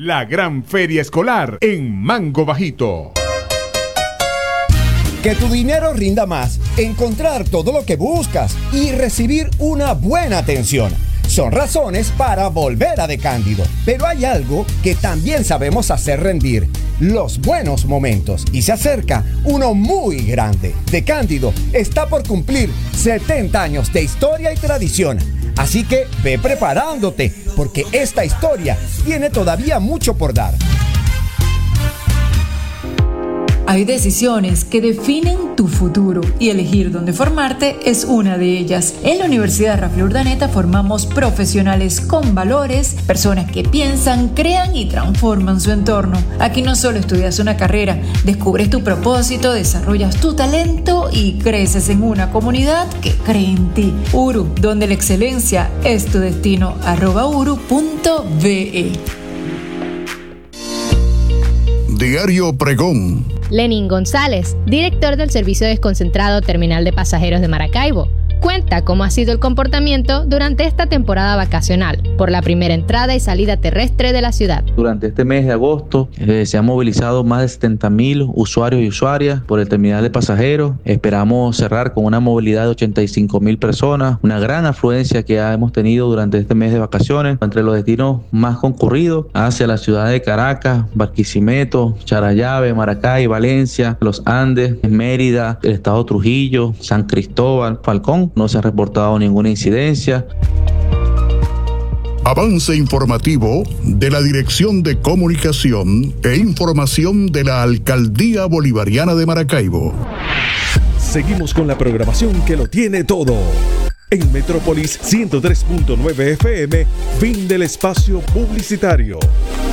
la gran feria escolar en Mango Bajito. Que tu dinero rinda más, encontrar todo lo que buscas y recibir una buena atención son razones para volver a De Cándido. Pero hay algo que también sabemos hacer rendir: los buenos momentos. Y se acerca uno muy grande. De Cándido está por cumplir 70 años de historia y tradición. Así que ve preparándote, porque esta historia tiene todavía mucho por dar. Hay decisiones que definen tu futuro y elegir dónde formarte es una de ellas. En la Universidad Rafael Urdaneta formamos profesionales con valores, personas que piensan, crean y transforman su entorno. Aquí no solo estudias una carrera, descubres tu propósito, desarrollas tu talento y creces en una comunidad que cree en ti. URU, donde la excelencia es tu destino. @uru.be. Diario Pregón. Lenín González, director del Servicio Desconcentrado Terminal de Pasajeros de Maracaibo, cuenta cómo ha sido el comportamiento durante esta temporada vacacional por la primera entrada y salida terrestre de la ciudad. Durante este mes de agosto se han movilizado más de 70.000 usuarios y usuarias por el terminal de pasajeros. Esperamos cerrar con una movilidad de 85.000 personas, una gran afluencia que hemos tenido durante este mes de vacaciones. Entre los destinos más concurridos hacia la ciudad de Caracas, Barquisimeto, Charallave, Maracay, Valencia, Los Andes, Mérida, el estado Trujillo, San Cristóbal, Falcón. No se ha reportado ninguna incidencia. Avance informativo de la Dirección de Comunicación e Información de la Alcaldía Bolivariana de Maracaibo. Seguimos con la programación que lo tiene todo. En Metrópolis 103.9 FM, fin del espacio publicitario.